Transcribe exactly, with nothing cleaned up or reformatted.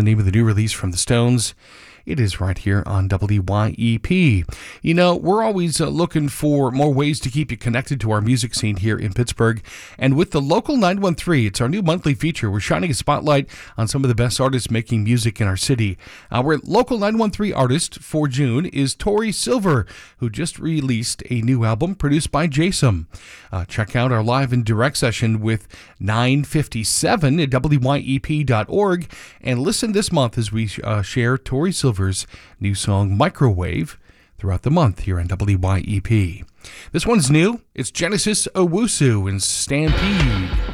name of the new release from the Stones. It is right here on W Y E P. You know, we're always uh, looking for more ways to keep you connected to our music scene here in Pittsburgh. And with the Local nine one three, it's our new monthly feature. We're shining a spotlight on some of the best artists making music in our city. Our Local nine one three artist for June is Tori Silver, who just released a new album produced by Jason. Uh, check out our live and direct session with nine fifty-seven at W Y E P dot org and listen this month as we uh, share Tori Silver's new song Microwave throughout the month here on W Y E P. This one's new. It's Genesis Owusu and Stampede.